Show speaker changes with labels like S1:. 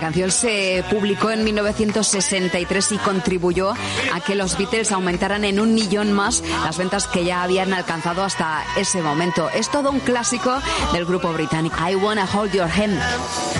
S1: canción se publicó en 1963 y contribuyó a que los Beatles aumentaran en 1 millón más las ventas que ya habían alcanzado hasta ese momento. Es todo un clásico del grupo británico. I Wanna Hold Your Hand.